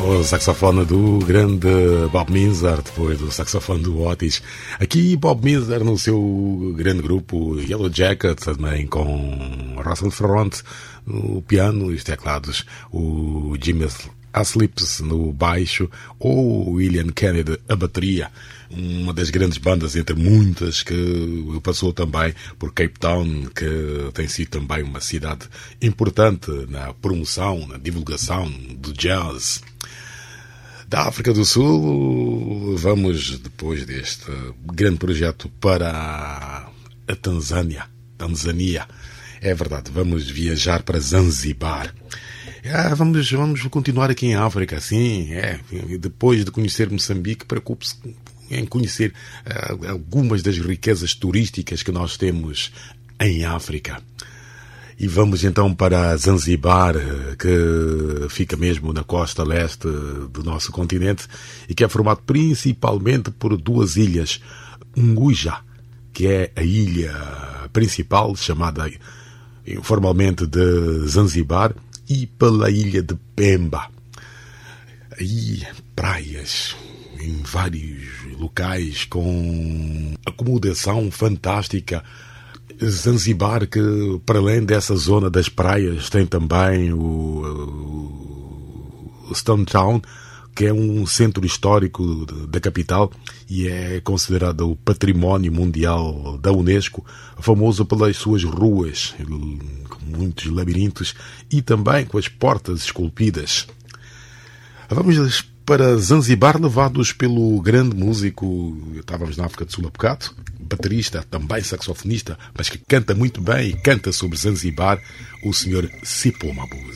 O saxofone do grande Bob Minzer, depois do saxofone do Otis. Aqui Bob Minzer no seu grande grupo Yellow Jacket, também com Russell Front no piano e os teclados, o Jimmy Aslips no baixo ou o William Kennedy a bateria. Uma das grandes bandas entre muitas que passou também por Cape Town, que tem sido também uma cidade importante na promoção, na divulgação do jazz. Da África do Sul, vamos, depois deste grande projeto, para a Tanzânia. É verdade, vamos viajar para Zanzibar. Vamos continuar aqui em África, sim. Depois de conhecer Moçambique, preocupe-se em conhecer algumas das riquezas turísticas que nós temos em África. E vamos então para Zanzibar, que fica mesmo na costa leste do nosso continente e que é formado principalmente por duas ilhas. Unguja, que é a ilha principal, chamada informalmente de Zanzibar, e pela ilha de Pemba. Aí, praias em vários locais com acomodação fantástica. Zanzibar, que para além dessa zona das praias tem também o Stone Town, que é um centro histórico da capital e é considerado o património mundial da Unesco, famoso pelas suas ruas com muitos labirintos e também com as portas esculpidas. Vamos para Zanzibar, levados pelo grande músico, estávamos na África do Sul há bocado, baterista, também saxofonista, mas que canta muito bem e canta sobre Zanzibar, o Sr. Sipho Mabuse.